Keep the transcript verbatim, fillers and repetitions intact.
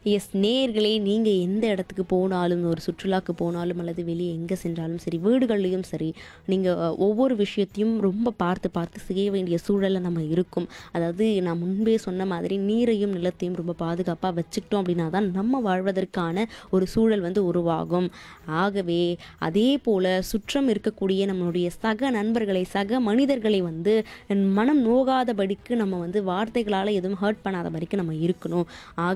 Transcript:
S நேயர்களே, நீங்க எந்த இடத்துக்கு போனாலும், ஒரு சுற்றுலாக்கு போனாலும் அல்லது வெளிய எங்க சென்றாலும் சரி, வீடுகள்லயும் சரி, நீங்க அ ஒவ்வொரு விஷயத்தையும் ரொம்ப பார்த்து பார்த்து செய்ய வேண்டிய சூழல்ல நம்ம இருக்கும். அதாவது நான் முன்பே சொன்ன மாதிரி நீரையும், நிலத்தையும் ரொம்ப பாதுகாப்பா வச்சுக்கிட்டோம் அப்படின்னா தான் நம்ம வாழ்வதற்கான ஒரு சூழல் வந்து உருவாகும். ஆகவே அதே போல சுற்றம் இருக்கக்கூடிய நம்மளுடைய சக நண்பர்களை, சக மனிதர்களை வந்து மனம் நோகாதபடிக்கு நம்ம வந்து வார்த்தைகளால எதுவும் ஹர்ட் பண்ணாதபடிக்கு நம்ம இருக்கணும். ஆக